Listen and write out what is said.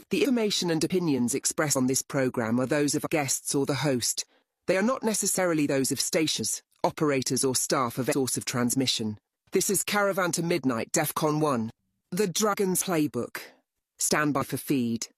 The information and opinions expressed on this program are those of guests or the host. They are not necessarily those of stations, operators or staff of a source of transmission. This is Caravan to Midnight, DEFCON 1. The Dragon's Playbook. Stand by for feed.